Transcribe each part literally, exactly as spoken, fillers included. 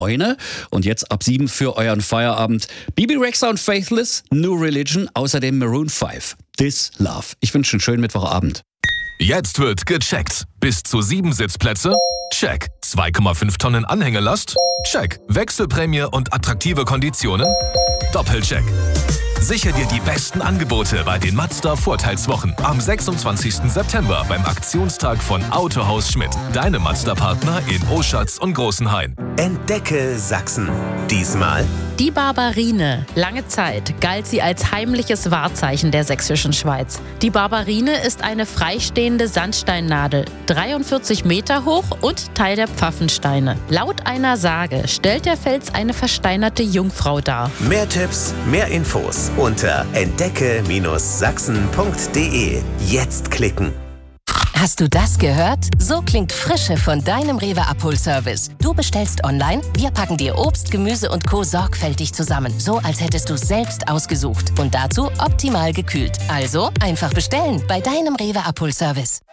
neun. Und jetzt ab sieben für euren Feierabend. Bibi Rexha und Faithless, New Religion, außerdem Maroon fünf. This Love. Ich wünsche einen schönen Mittwochabend. Jetzt wird gecheckt. Bis zu sieben Sitzplätze? Check. zwei Komma fünf Tonnen Anhängelast? Check. Wechselprämie und attraktive Konditionen? Doppelcheck. Sichere dir die besten Angebote bei den Mazda Vorteilswochen am sechsundzwanzigsten September beim Aktionstag von Autohaus Schmidt. Deine Mazda-Partner in Oschatz und Großenhain. Entdecke Sachsen. Diesmal die Barbarine. Lange Zeit galt sie als heimliches Wahrzeichen der sächsischen Schweiz. Die Barbarine ist eine freistehende Sandsteinnadel, dreiundvierzig Meter hoch und Teil der Pfaffensteine. Laut einer Sage stellt der Fels eine versteinerte Jungfrau dar. Mehr Tipps, mehr Infos unter entdecke Sachsen punkt de. Jetzt klicken. Hast du das gehört? So klingt Frische von deinem Rewe-Abholservice. Du bestellst online, wir packen dir Obst, Gemüse und Co. sorgfältig zusammen. So, als hättest du selbst ausgesucht. Und dazu optimal gekühlt. Also einfach bestellen bei deinem Rewe-Abholservice.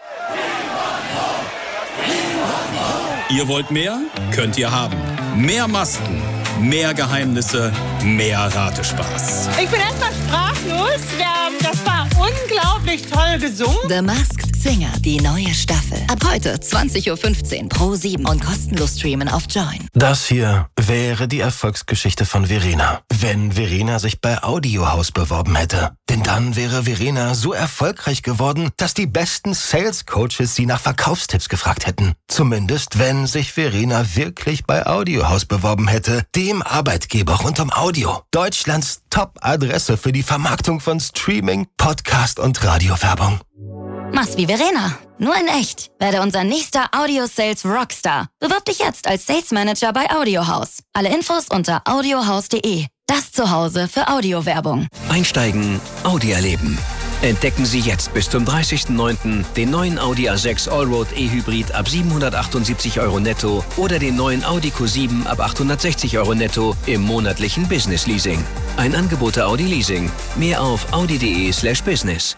Ihr wollt mehr? Könnt ihr haben. Mehr Masken, mehr Geheimnisse, mehr Ratespaß. Ich bin erstmal sprachlos. Das war unglaublich toll gesungen. The Masked Singer, die neue Staffel. Ab heute zwanzig Uhr fünfzehn pro sieben und kostenlos streamen auf Join. Das hier wäre die Erfolgsgeschichte von Verena. Wenn Verena sich bei Audiohaus beworben hätte. Denn dann wäre Verena so erfolgreich geworden, dass die besten Sales-Coaches sie nach Verkaufstipps gefragt hätten. Zumindest, wenn sich Verena wirklich bei Audiohaus beworben hätte, dem Arbeitgeber rund um Audio. Deutschlands Top-Adresse für die Vermarktung von Streaming, Podcast und Radiowerbung. Mach's wie Verena, nur in echt. Werde unser nächster Audio-Sales Rockstar. Bewirb dich jetzt als Sales Manager bei Audiohaus. Alle Infos unter audiohaus punkt de. Das Zuhause für Audiowerbung. Einsteigen, Audi erleben. Entdecken Sie jetzt bis zum dreißigsten neunten den neuen Audi A sechs Allroad E-Hybrid ab siebenhundertachtundsiebzig Euro netto oder den neuen Audi Q sieben ab achthundertsechzig Euro netto im monatlichen Business Leasing. Ein Angebot der Audi Leasing. Mehr auf audi punkt de slash business.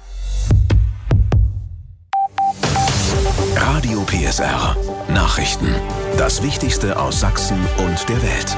Radio P S R. Nachrichten. Das Wichtigste aus Sachsen und der Welt.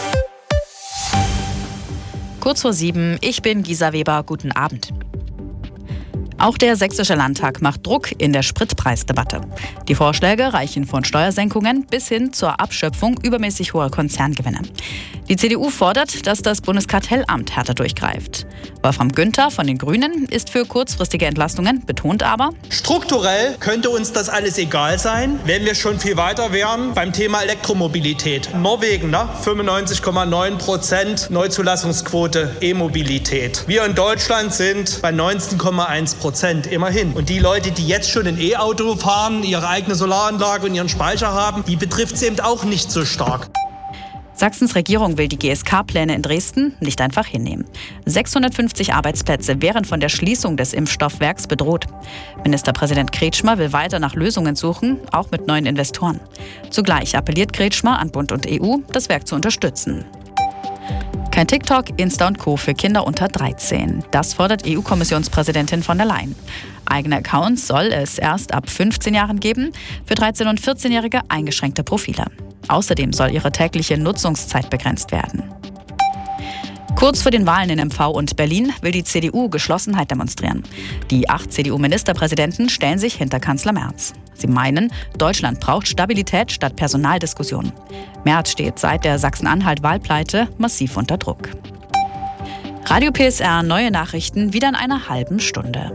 Kurz vor sieben, ich bin Gisa Weber, guten Abend. Auch der Sächsische Landtag macht Druck in der Spritpreisdebatte. Die Vorschläge reichen von Steuersenkungen bis hin zur Abschöpfung übermäßig hoher Konzerngewinne. Die C D U fordert, dass das Bundeskartellamt härter durchgreift. Wolfram Günther von den Grünen ist für kurzfristige Entlastungen, betont aber: Strukturell könnte uns das alles egal sein, wenn wir schon viel weiter wären beim Thema Elektromobilität. Norwegen, ne? fünfundneunzig Komma neun Prozent Neuzulassungsquote E-Mobilität. Wir in Deutschland sind bei neunzehn Komma eins Prozent immerhin. Und die Leute, die jetzt schon ein E-Auto fahren, ihre eigene Solaranlage und ihren Speicher haben, die betrifft es eben auch nicht so stark. Sachsens Regierung will die G S K-Pläne in Dresden nicht einfach hinnehmen. sechshundertfünfzig Arbeitsplätze wären von der Schließung des Impfstoffwerks bedroht. Ministerpräsident Kretschmer will weiter nach Lösungen suchen, auch mit neuen Investoren. Zugleich appelliert Kretschmer an Bund und E U, das Werk zu unterstützen. Kein TikTok, Insta und Co. für Kinder unter dreizehn. Das fordert E U-Kommissionspräsidentin von der Leyen. Eigene Accounts soll es erst ab fünfzehn Jahren geben, für dreizehn- und vierzehnjährige eingeschränkte Profile. Außerdem soll ihre tägliche Nutzungszeit begrenzt werden. Kurz vor den Wahlen in M V und Berlin will die C D U Geschlossenheit demonstrieren. Die acht C D U-Ministerpräsidenten stellen sich hinter Kanzler Merz. Sie meinen, Deutschland braucht Stabilität statt Personaldiskussionen. Merz steht seit der Sachsen-Anhalt-Wahlpleite massiv unter Druck. Radio P S R, neue Nachrichten wieder in einer halben Stunde.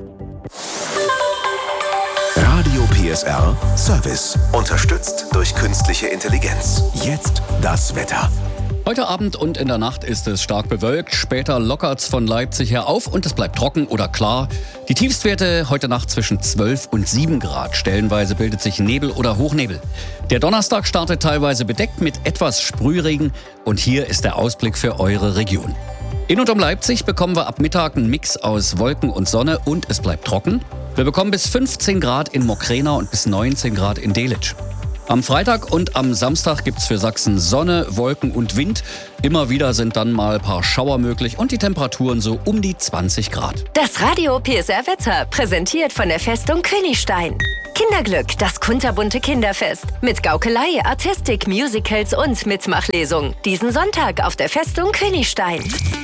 Radio P S R Service. Unterstützt durch künstliche Intelligenz. Jetzt das Wetter. Heute Abend und in der Nacht ist es stark bewölkt. Später lockert's von Leipzig her auf und es bleibt trocken oder klar. Die Tiefstwerte heute Nacht zwischen zwölf und sieben Grad. Stellenweise bildet sich Nebel oder Hochnebel. Der Donnerstag startet teilweise bedeckt mit etwas Sprühregen. Und hier ist der Ausblick für eure Region. In und um Leipzig bekommen wir ab Mittag einen Mix aus Wolken und Sonne und es bleibt trocken. Wir bekommen bis fünfzehn Grad in Mokrena und bis neunzehn Grad in Delitzsch. Am Freitag und am Samstag gibt's für Sachsen Sonne, Wolken und Wind. Immer wieder sind dann mal ein paar Schauer möglich und die Temperaturen so um die zwanzig Grad. Das Radio P S R Wetter, präsentiert von der Festung Königstein. Kinderglück, das kunterbunte Kinderfest. Mit Gaukelei, Artistik, Musicals und Mitmachlesung. Diesen Sonntag auf der Festung Königstein.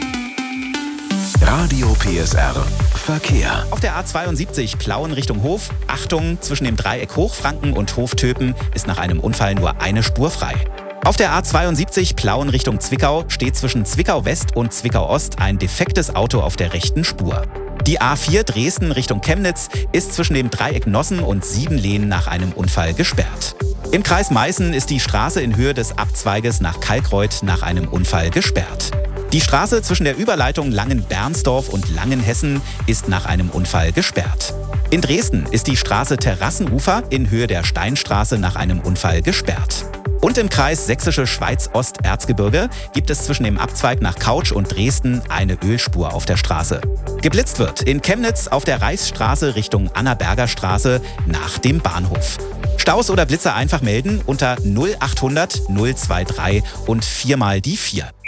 Radio P S R Verkehr. Auf der A zweiundsiebzig Plauen Richtung Hof. Achtung, zwischen dem Dreieck Hochfranken und Hoftöpen ist nach einem Unfall nur eine Spur frei. Auf der A zweiundsiebzig Plauen Richtung Zwickau steht zwischen Zwickau West und Zwickau Ost ein defektes Auto auf der rechten Spur. Die A vier Dresden Richtung Chemnitz ist zwischen dem Dreieck Nossen und Siebenlehn nach einem Unfall gesperrt. Im Kreis Meißen ist die Straße in Höhe des Abzweiges nach Kalkreuth nach einem Unfall gesperrt. Die Straße zwischen der Überleitung Langen-Bernsdorf und Langenhessen ist nach einem Unfall gesperrt. In Dresden ist die Straße Terrassenufer in Höhe der Steinstraße nach einem Unfall gesperrt. Und im Kreis Sächsische Schweiz-Ost-Erzgebirge gibt es zwischen dem Abzweig nach Couch und Dresden eine Ölspur auf der Straße. Geblitzt wird in Chemnitz auf der Reichsstraße Richtung Annaberger Straße nach dem Bahnhof. Staus oder Blitzer einfach melden unter null achthundert null drei drei und viermal die vier.